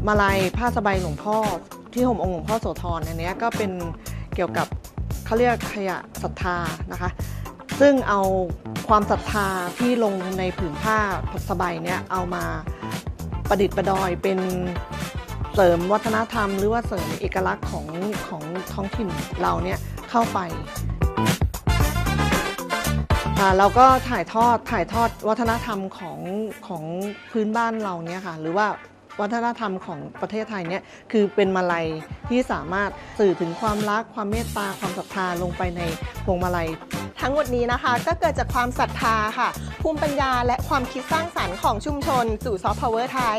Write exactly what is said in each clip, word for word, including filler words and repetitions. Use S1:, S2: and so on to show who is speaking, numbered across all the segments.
S1: มาลัยผ้าสบายหลวงพ่อที่ห่มองค์หลวงพ่อโสธรอันนี้ก็เป็นเกี่ยวกับเขาเรียกขยะศรัทธานะคะซึ่งเอาความศรัทธาที่ลงในผืนผ้าสบายเนี้ยเอามาประดิษฐ์ประดอยเป็นเสริมวัฒนธรรมหรือว่าเสริมเอกลักษณ์ของของท้องถิ่นเราเนี่ยเข้าไปเราก็ถ่ายทอดถ่ายทอดวัฒนธรรมของของพื้นบ้านเราเนี่ยค่ะหรือว่าวัฒนธรรมของประเทศไทยเนี่ยคือเป็นมาลัยที่สามารถสื่อถึงความรักความเมตตาความศรัทธาลงไปในพวงมาลัย
S2: ทั้งหมดนี้นะคะก็เกิดจากความศรัทธาค่ะภูมิปัญญาและความคิดสร้างสรรค์ของชุมชนสู่ซอฟต์พาวเวอร์ไทย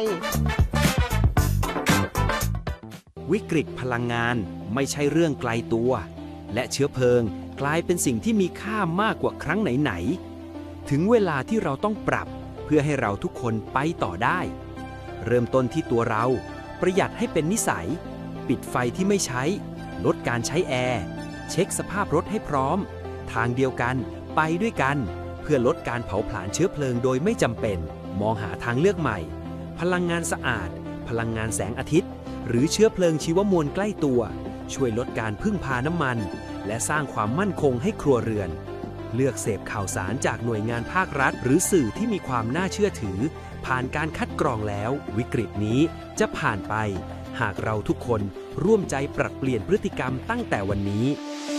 S3: วิกฤตพลังงานไม่ใช่เรื่องไกลตัวและเชื้อเพลิงกลายเป็นสิ่งที่มีค่ามากกว่าครั้งไหนๆถึงเวลาที่เราต้องปรับเพื่อให้เราทุกคนไปต่อได้เริ่มต้นที่ตัวเราประหยัดให้เป็นนิสัยปิดไฟที่ไม่ใช้ลดการใช้แอร์เช็คสภาพรถให้พร้อมทางเดียวกันไปด้วยกันเพื่อลดการเผาผลาญเชื้อเพลิงโดยไม่จำเป็นมองหาทางเลือกใหม่พลังงานสะอาดพลังงานแสงอาทิตย์หรือเชื้อเพลิงชีวมวลใกล้ตัวช่วยลดการพึ่งพาน้ำมันและสร้างความมั่นคงให้ครัวเรือนเลือกเสพข่าวสารจากหน่วยงานภาครัฐหรือสื่อที่มีความน่าเชื่อถือผ่านการคัดกรองแล้ววิกฤตนี้จะผ่านไปหากเราทุกคนร่วมใจปรับเปลี่ยนพฤติกรรมตั้งแต่วันนี้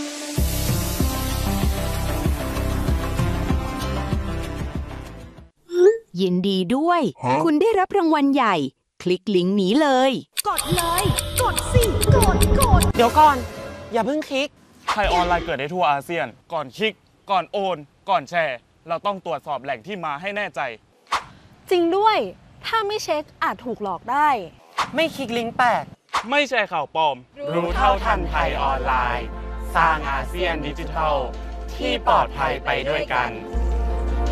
S4: ยินดีด้วยคุณได้รับรางวัลใหญ่คลิกลิงก์นี้เลยกดเลยกดสิกดกด
S5: เดี๋ยวก่อนอย่าเพิ่งคลิก
S6: ภัยออนไลน์เกิดได้ทั่วอาเซียนก่อนคลิกก่อนโอนก่อนแชร์เราต้องตรวจสอบแหล่งที่มาให้แน่ใจ
S7: จริงด้วยถ้าไม่เช็คอาจถูกหลอกได้
S5: ไม่คลิกลิงก์แปลก
S6: ไม่แชร์ข่าวปลอม
S8: รู้เท่าทันภัยออนไลน์สร้างอาเซียนดิจิทัลที่ปลอดภัยไปด้วยกัน